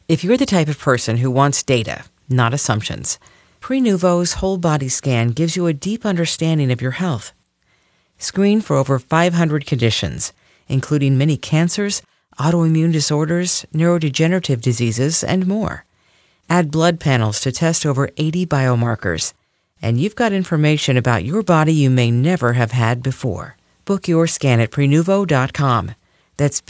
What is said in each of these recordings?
If you're the type of person who wants data, not assumptions, Prenuvo's whole body scan gives you a deep understanding of your health. Screen for over 500 conditions, including many cancers, autoimmune disorders, neurodegenerative diseases, and more. Add blood panels to test over 80 biomarkers, and you've got information about your body you may never have had before. Book your scan at Prenuvo.com. That's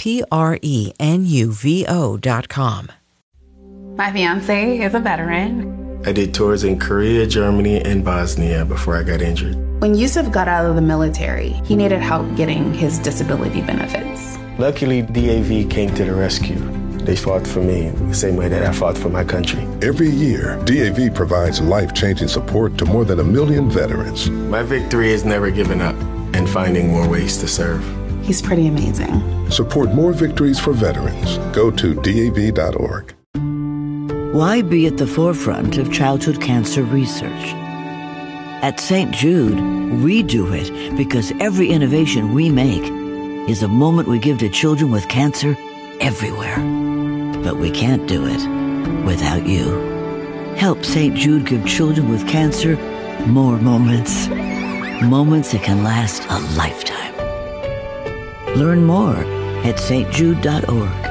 Prenuvo.com. My fiance is a veteran. I did tours in Korea, Germany, and Bosnia before I got injured. When Yusuf got out of the military, he needed help getting his disability benefits. Luckily, DAV came to the rescue. They fought for me the same way that I fought for my country. Every year, DAV provides life-changing support to more than 1 million veterans. My victory is never giving up and finding more ways to serve. He's pretty amazing. Support more victories for veterans. Go to DAV.org. Why be at the forefront of childhood cancer research? At St. Jude, we do it because every innovation we make is a moment we give to children with cancer everywhere. But we can't do it without you. Help St. Jude give children with cancer more moments. Moments that can last a lifetime. Learn more at stjude.org.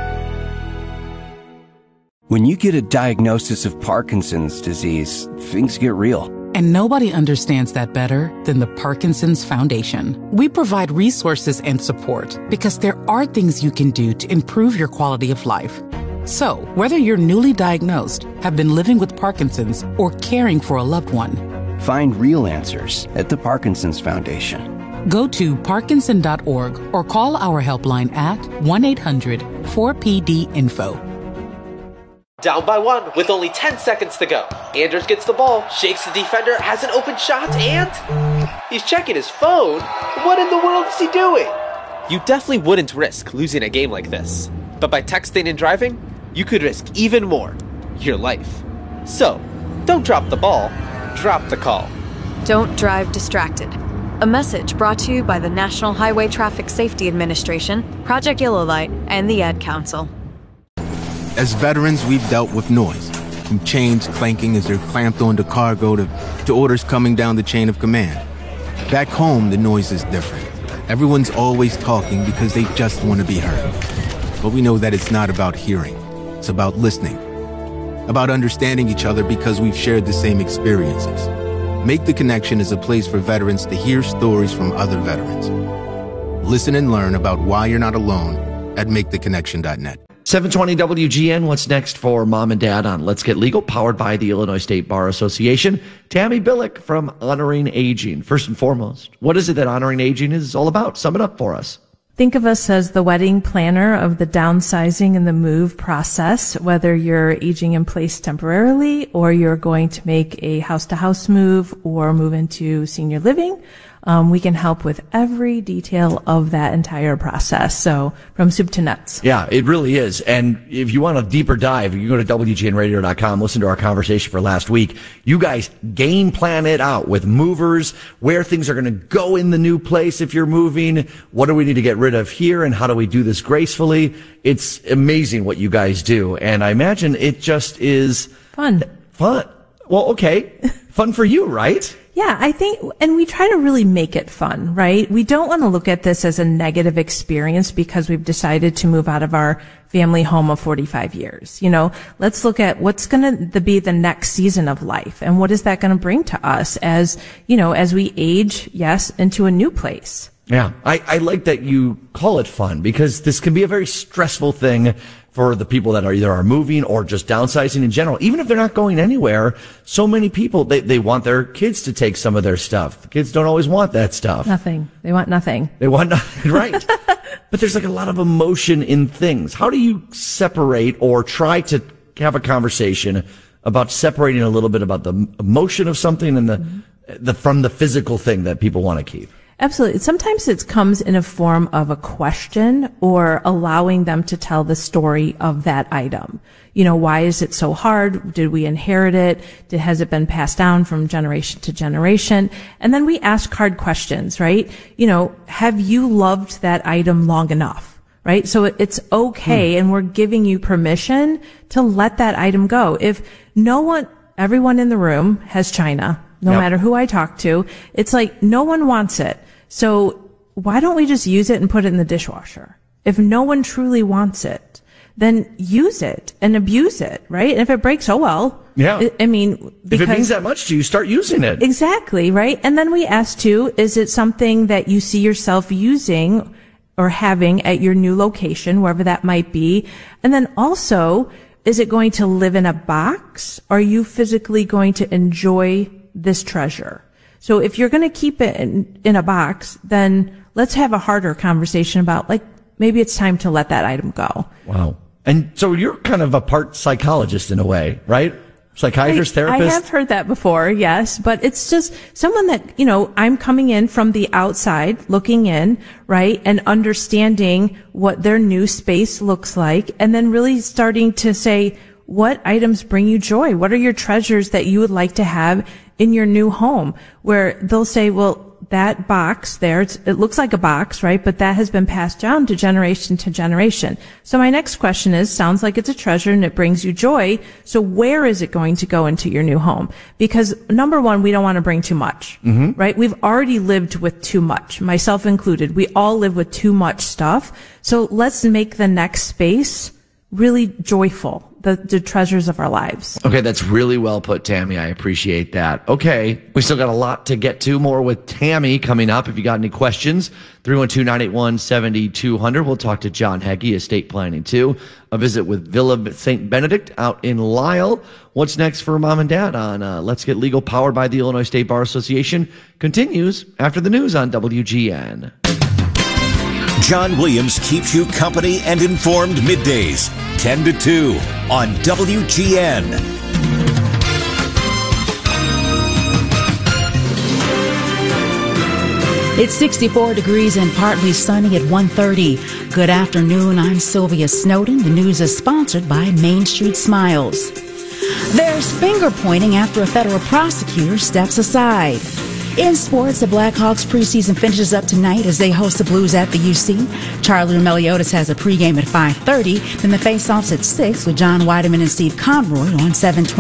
When you get a diagnosis of Parkinson's disease, things get real. And nobody understands that better than the Parkinson's Foundation. We provide resources and support because there are things you can do to improve your quality of life. So, whether you're newly diagnosed, have been living with Parkinson's, or caring for a loved one, find real answers at the Parkinson's Foundation. Go to parkinson.org or call our helpline at 1-800-4PD-INFO. Down by 1 with only 10 seconds to go. Anders gets the ball, shakes the defender, has an open shot, and he's checking his phone. What in the world is he doing? You definitely wouldn't risk losing a game like this. But by texting and driving, you could risk even more, your life. So, don't drop the ball, drop the call. Don't drive distracted. A message brought to you by the National Highway Traffic Safety Administration, Project Yellow Light, and the Ad Council. As veterans, we've dealt with noise, from chains clanking as they're clamped onto cargo to orders coming down the chain of command. Back home, the noise is different. Everyone's always talking because they just want to be heard. But we know that it's not about hearing. It's about listening. About understanding each other because we've shared the same experiences. Make the Connection is a place for veterans to hear stories from other veterans. Listen and learn about why you're not alone at maketheconnection.net. 720 WGN, what's next for Mom and Dad on Let's Get Legal, powered by the Illinois State Bar Association. Tammy Billick from Honoring Aging. First and foremost, what is it that Honoring Aging is all about? Sum it up for us. Think of us as the wedding planner of the downsizing and the move process, whether you're aging in place temporarily or you're going to make a house-to-house move or move into senior living. We can help with every detail of that entire process. So from soup to nuts. Yeah, it really is. And if you want a deeper dive, you go to WGNradio.com, listen to our conversation for last week. You guys game plan it out with movers, where things are going to go in the new place if you're moving. What do we need to get rid of here and how do we do this gracefully? It's amazing what you guys do. And I imagine it just is fun. Well, okay. Fun for you, right? Yeah, I think, and we try to really make it fun, right? We don't want to look at this as a negative experience because we've decided to move out of our family home of 45 years. You know, let's look at what's going to be the next season of life and what is that going to bring to us as, you know, as we age, yes, into a new place. Yeah, I like that you call it fun because this can be a very stressful thing for the people that are either moving or just downsizing in general. Even if they're not going anywhere, so many people, they want their kids to take some of their stuff. The kids don't always want that stuff. Nothing. They want nothing. They want nothing, right. But there's like a lot of emotion in things. How do you separate or try to have a conversation about separating a little bit about the emotion of something and the from the physical thing that people want to keep? Absolutely. Sometimes it comes in a form of a question or allowing them to tell the story of that item. You know, why is it so hard? Did we inherit it? Has it been passed down from generation to generation? And then we ask hard questions, right? You know, have you loved that item long enough? right? So it's okay, and we're giving you permission to let that item go. If everyone in the room has china, no matter who I talk to, it's like no one wants it. So why don't we just use it and put it in the dishwasher? If no one truly wants it, then use it and abuse it, right? And if it breaks, oh well. Yeah. I mean, if it means that much to you, start using it. Exactly, right? And then we ask too, is it something that you see yourself using or having at your new location, wherever that might be? And then also, is it going to live in a box? Are you physically going to enjoy this treasure? So if you're going to keep it in a box, then let's have a harder conversation about, like, maybe it's time to let that item go. Wow. And so you're kind of a part psychologist in a way, right? Psychiatrist, therapist? I have heard that before, yes. But it's just someone that, I'm coming in from the outside, looking in, right? And understanding what their new space looks like. And then really starting to say, what items bring you joy? What are your treasures that you would like to have in your new home? Where they'll say, well, that box there, it looks like a box, right? But that has been passed down to generation. So my next question is, sounds like it's a treasure and it brings you joy. So where is it going to go into your new home? Because number one, we don't want to bring too much, right? We've already lived with too much, myself included. We all live with too much stuff. So let's make the next space really joyful, the treasures of our lives. Okay, that's really well put, Tammy. I appreciate that. Okay, we still got a lot to get to. More with Tammy coming up. If you got any questions, 312-981-7200. We'll talk to John Heggie, estate planning too. A visit with Villa St. Benedict out in Lisle. What's next for Mom and Dad on Let's Get Legal, powered by the Illinois State Bar Association, continues after the news on WGN. John Williams keeps you company and informed middays, 10 to 2 on WGN. It's 64 degrees and partly sunny at 1:30. Good afternoon, I'm Sylvia Snowden. The news is sponsored by Main Street Smiles. There's finger pointing after a federal prosecutor steps aside. In sports, the Blackhawks preseason finishes up tonight as they host the Blues at the UC. Charlie Meliodas has a pregame at 5:30. Then the face-offs at 6 with John Weideman and Steve Conroy on 720.